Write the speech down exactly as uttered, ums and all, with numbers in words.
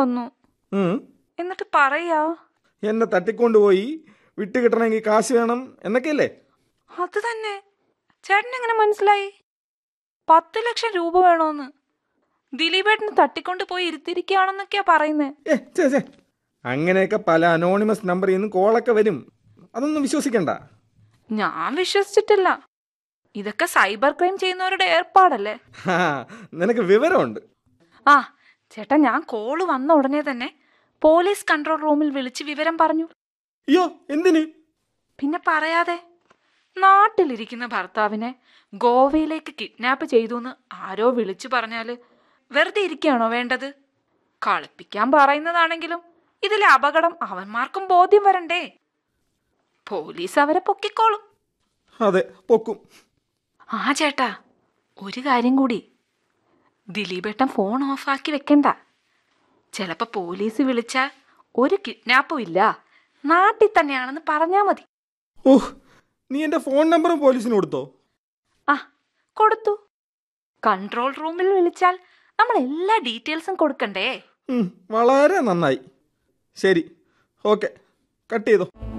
വന്നു. എന്നിട്ട് പറയാ എന്നെ തട്ടിക്കൊണ്ടുപോയി വിട്ട് കിട്ടണമെങ്കിൽ കാശ് വേണം എന്നൊക്കെയല്ലേ? അത് തന്നെ. ചേട്ടൻ എങ്ങനെ മനസ്സിലായി? പത്ത് ലക്ഷം രൂപ വേണോന്ന് ദിലീപേട്ടന് തട്ടിക്കൊണ്ട് പോയി ഇരുത്തിരിക്കുകയാണെന്നൊക്കെയാ പറയുന്നേ. അങ്ങനെയൊക്കെ പല അനോണിമസ് നമ്പറിൽ നിന്ന് കോളൊക്കെ വരും. അതൊന്നും വിശ്വസിക്കണ്ട. ഞാൻ വിശ്വസിച്ചിട്ടില്ല. ഇതൊക്കെ സൈബർ ക്രൈം ചെയ്യുന്നവരുടെ ഏർപ്പാടല്ലേ. നിനക്ക് വിവരമുണ്ട്. ആ ചേട്ടാ, ഞാൻ കോള് വന്ന ഉടനെ തന്നെ പോലീസ് കൺട്രോൾ റൂമിൽ വിളിച്ച് വിവരം പറഞ്ഞു. അയ്യോ, എന്തിന്? പിന്നെ പറയാതെ, നാട്ടിലിരിക്കുന്ന ഭർത്താവിനെ ഗോവയിലേക്ക് കിഡ്നാപ്പ് ചെയ്തു എന്ന് ആരോ വിളിച്ചു പറഞ്ഞാല് വെറുതെ ഇരിക്കുകയാണോ വേണ്ടത്? കളിപ്പിക്കാൻ പറയുന്നതാണെങ്കിലും ഇതിലെ അപകടം അവന്മാർക്കും ബോധ്യം വരണ്ടേ? പോലീസ് അവരെ പൊക്കിക്കോളും. അതെ, പൊക്കും. ആ ചേട്ടാ, ഒരു കാര്യം കൂടി. ദിലീപേട്ടൻ ഫോൺ ഓഫാക്കി വെക്കണ്ട. ചിലപ്പോ പോലീസ് വിളിച്ചാൽ ഒരു കിഡ്നാപ്പും ഇല്ല, നാട്ടിൽ തന്നെയാണെന്ന് പറഞ്ഞാ മതി. ഓഹ്, നീ എന്റെ ഫോൺ നമ്പറും പോലീസിന് കൊടുത്തോ? ആ, കൊടുത്തു. കൺട്രോൾ റൂമിൽ വിളിച്ചാൽ നമ്മൾ എല്ലാ ഡീറ്റെയിൽസും കൊടുക്കണ്ടേ? വളരെ നന്നായി. ശരി, ഓക്കെ, കട്ട് ചെയ്തോ.